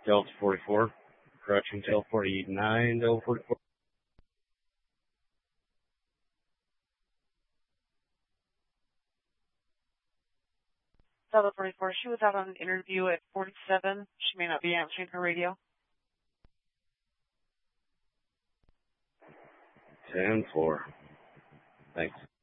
Delta 44. Correction, Delta 49, Delta 44. Delta 44, she was out on an interview at 47. She may not be answering her radio. 10-4. Thanks.